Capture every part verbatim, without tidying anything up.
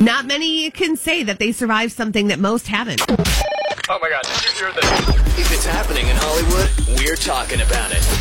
Not many can say that they survived something that most haven't. Oh my God, did you hear this? If it's happening in Hollywood, we're talking about it.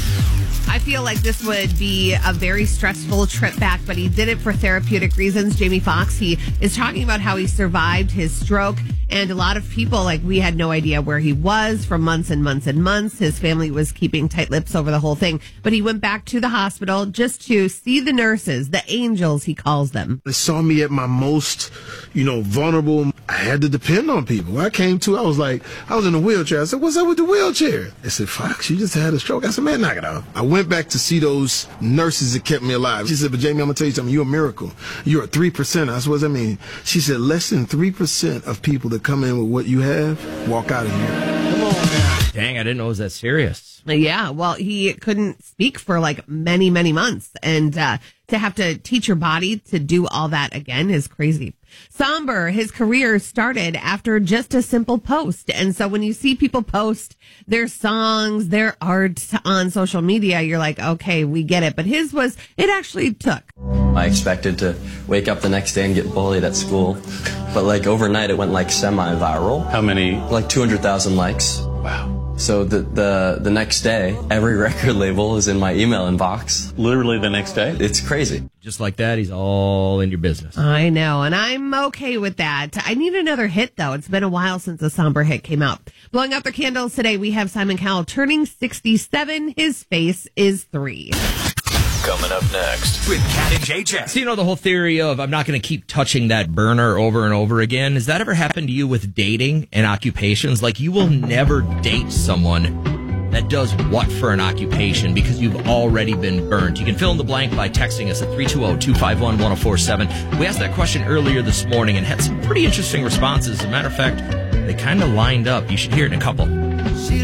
I feel like this would be a very stressful trip back, but he did it for therapeutic reasons. Jamie Foxx, he is talking about how he survived his stroke. And a lot of people, like, we had no idea where he was for months and months and months. His family was keeping tight lips over the whole thing. But he went back to the hospital just to see the nurses, the angels, he calls them. They saw me at my most, you know, vulnerable. I had to depend on people. When I came to, I was like, I was in a wheelchair. I said, what's up with the wheelchair? They said, Fox, you just had a stroke. I said, man, knock it off. I went back to see those nurses that kept me alive. She said, but Jamie, I'm going to tell you something. You're a miracle. You're a three percent. I said, what does that mean? She said, less than three percent of people that come in with what you have walk out of here. Come on now. Dang, I didn't know it was that serious. Yeah, well, he couldn't speak for like many, many months. And uh, to have to teach your body to do all that again is crazy. Somber, his career started after just a simple post. And so when you see people post their songs, their art on social media, you're like, okay, we get it. But his was, it actually took. I expected to wake up the next day and get bullied at school. But like overnight, it went like semi-viral. How many? Like two hundred thousand likes. Wow. So the, the the next day, every record label is in my email inbox. Literally the next day? It's crazy. Just like that, he's all in your business. I know, and I'm okay with that. I need another hit, though. It's been a while since a somber hit came out. Blowing out their candles today, we have Simon Cowell turning sixty-seven. His face is three. Coming up next with Cat and J J. So you know the whole theory of I'm not going to keep touching that burner over and over again. Has that ever happened to you with dating and occupations? Like you will never date someone that does what for an occupation because you've already been burnt. You can fill in the blank by texting us at three two zero, two five one, one zero four seven. We asked that question earlier this morning and had some pretty interesting responses. As a matter of fact, they kind of lined up. You should hear it in a couple.